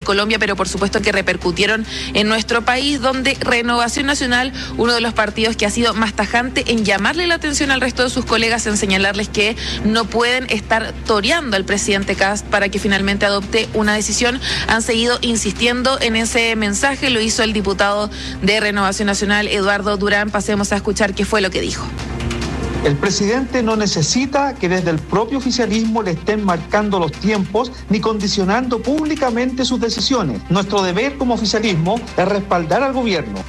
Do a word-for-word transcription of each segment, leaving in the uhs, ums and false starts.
Colombia, pero por supuesto que repercutieron en nuestro país, donde Renovación Nacional, uno de los partidos que ha sido más tajante en llamarle la atención al resto de sus colegas, en señalarles que no pueden estar toreando al presidente Kast para que finalmente adopte una decisión, han seguido insistiendo en ese mensaje. Lo hizo el diputado de Renovación Nacional, Eduardo Durán. Pasemos a escuchar qué fue lo que dijo. El presidente no necesita que desde el propio oficialismo le estén marcando los tiempos ni condicionando públicamente sus decisiones. Nuestro deber como oficialismo es respaldar al gobierno.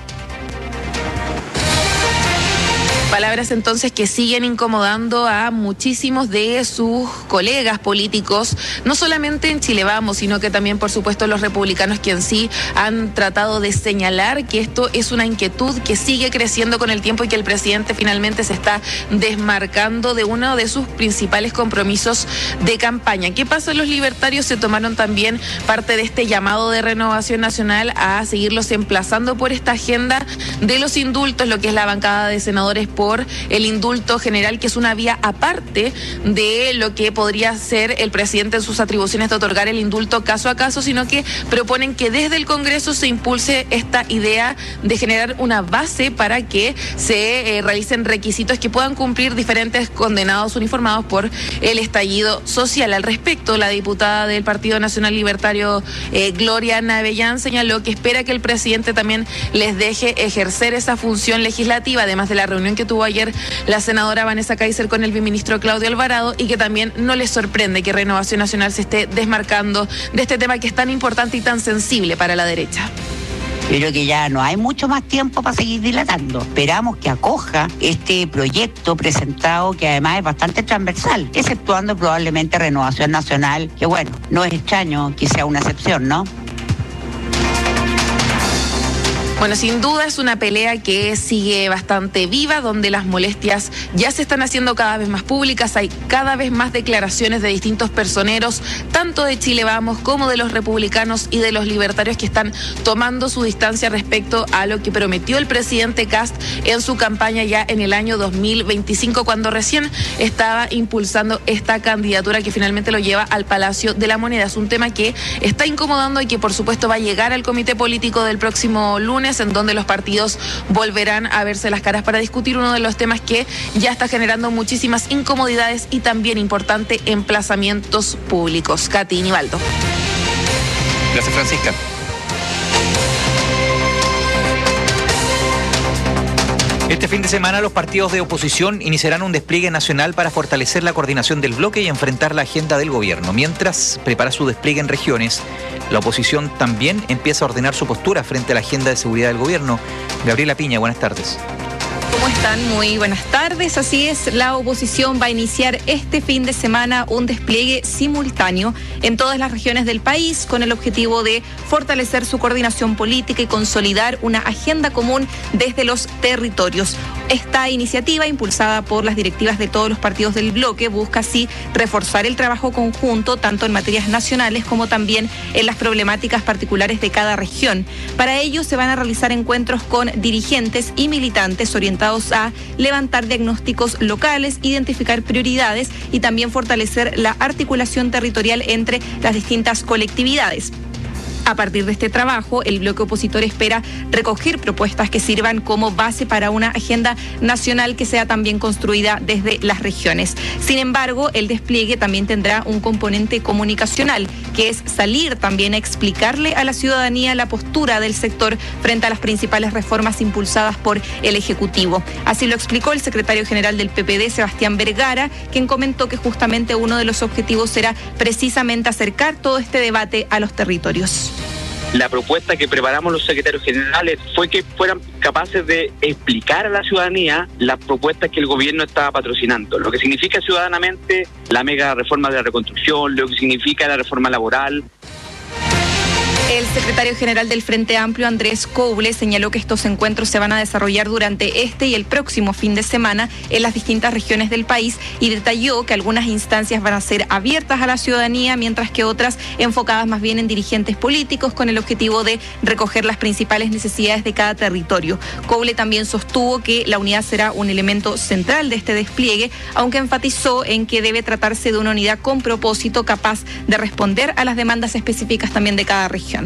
Palabras entonces que siguen incomodando a muchísimos de sus colegas políticos, no solamente en Chile Vamos, sino que también, por supuesto, los republicanos, que en sí han tratado de señalar que esto es una inquietud que sigue creciendo con el tiempo y que el presidente finalmente se está desmarcando de uno de sus principales compromisos de campaña. ¿Qué pasa? Los libertarios se tomaron también parte de este llamado de Renovación Nacional a seguirlos emplazando por esta agenda de los indultos, lo que es la bancada de senadores por el indulto general, que es una vía aparte de lo que podría ser el presidente en sus atribuciones de otorgar el indulto caso a caso, sino que proponen que desde el Congreso se impulse esta idea de generar una base para que se eh, realicen requisitos que puedan cumplir diferentes condenados uniformados por el estallido social. Al respecto, la diputada del Partido Nacional Libertario, eh, Gloria Navellán, señaló que espera que el presidente también les deje ejercer esa función legislativa, además de la reunión que tuvo ayer la senadora Vanessa Kaiser con el viceministro Claudio Alvarado, y que también no les sorprende que Renovación Nacional se esté desmarcando de este tema que es tan importante y tan sensible para la derecha. Creo que ya no hay mucho más tiempo para seguir dilatando. Esperamos que acoja este proyecto presentado, que además es bastante transversal, exceptuando probablemente Renovación Nacional, que bueno, no es extraño que sea una excepción, ¿no? Bueno, sin duda es una pelea que sigue bastante viva, donde las molestias ya se están haciendo cada vez más públicas. Hay cada vez más declaraciones de distintos personeros, tanto de Chile Vamos como de los republicanos y de los libertarios, que están tomando su distancia respecto a lo que prometió el presidente Kast en su campaña ya en el año dos mil veinticinco, cuando recién estaba impulsando esta candidatura que finalmente lo lleva al Palacio de la Moneda. Es un tema que está incomodando y que por supuesto va a llegar al comité político del próximo lunes, en donde los partidos volverán a verse las caras para discutir uno de los temas que ya está generando muchísimas incomodidades y también importante emplazamientos públicos. Katy Nivaldo. Gracias, Francisca. Este fin de semana los partidos de oposición iniciarán un despliegue nacional para fortalecer la coordinación del bloque y enfrentar la agenda del gobierno. Mientras prepara su despliegue en regiones, la oposición también empieza a ordenar su postura frente a la agenda de seguridad del gobierno. Gabriela Piña, buenas tardes. ¿Cómo están? Muy buenas tardes. Así es, la oposición va a iniciar este fin de semana un despliegue simultáneo en todas las regiones del país, con el objetivo de fortalecer su coordinación política y consolidar una agenda común desde los territorios. Esta iniciativa, impulsada por las directivas de todos los partidos del bloque, busca así reforzar el trabajo conjunto, tanto en materias nacionales como también en las problemáticas particulares de cada región. Para ello se van a realizar encuentros con dirigentes y militantes orientados a levantar diagnósticos locales, identificar prioridades y también fortalecer la articulación territorial entre las distintas colectividades. A partir de este trabajo, el bloque opositor espera recoger propuestas que sirvan como base para una agenda nacional que sea también construida desde las regiones. Sin embargo, el despliegue también tendrá un componente comunicacional, que es salir también a explicarle a la ciudadanía la postura del sector frente a las principales reformas impulsadas por el Ejecutivo. Así lo explicó el secretario general del P P D, Sebastián Vergara, quien comentó que justamente uno de los objetivos será precisamente acercar todo este debate a los territorios. La propuesta que preparamos los secretarios generales fue que fueran capaces de explicar a la ciudadanía las propuestas que el gobierno estaba patrocinando, lo que significa ciudadanamente la mega reforma de la reconstrucción, lo que significa la reforma laboral. El secretario general del Frente Amplio, Andrés Couble, señaló que estos encuentros se van a desarrollar durante este y el próximo fin de semana en las distintas regiones del país y detalló que algunas instancias van a ser abiertas a la ciudadanía, mientras que otras enfocadas más bien en dirigentes políticos, con el objetivo de recoger las principales necesidades de cada territorio. Couble también sostuvo que la unidad será un elemento central de este despliegue, aunque enfatizó en que debe tratarse de una unidad con propósito capaz de responder a las demandas específicas también de cada región.